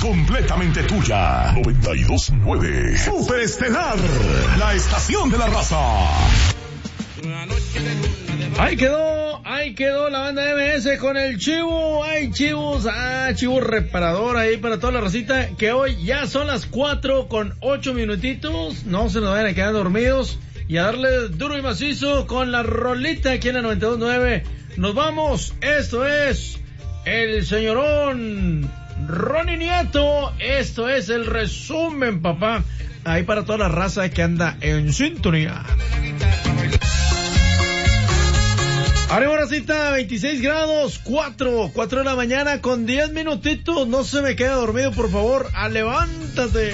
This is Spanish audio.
completamente tuya. 92.9 Superestelar, la estación de la raza. Ahí quedó la banda MS con el chivo. Ay, chivos, chivo reparador ahí para toda la racita, que hoy ya son las 4:08. No se nos vayan a quedar dormidos y a darle duro y macizo con la rolita aquí en la 92.9. Nos vamos, esto es el señorón Ronnie Nieto, esto es el resumen, papá, ahí para toda la raza que anda en sintonía. Arriba, racita, 26 grados, 4 de la mañana con 10 minutitos. No se me quede dormido, por favor. Levántate.